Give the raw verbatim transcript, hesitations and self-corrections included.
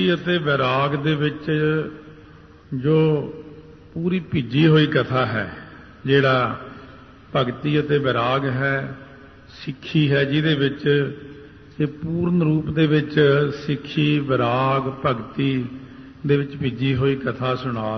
ਭਗਤੀ ਅਤੇ ਵੈਰਾਗ ਦੇ ਵਿੱਚ ਜੋ ਪੂਰੀ ਭਿੱਜੀ ਹੋਈ ਕਥਾ ਹੈ, ਜਿਹੜਾ ਭਗਤੀ ਅਤੇ ਵੈਰਾਗ ਹੈ, ਸਿੱਖੀ ਹੈ, ਜਿਹਦੇ ਵਿੱਚ ਇਹ ਪੂਰਨ ਰੂਪ ਦੇ ਵਿੱਚ ਸਿੱਖੀ, ਵੈਰਾਗ, ਭਗਤੀ ਦੇ ਵਿੱਚ ਭਿੱਜੀ ਹੋਈ ਕਥਾ ਸੁਣਾ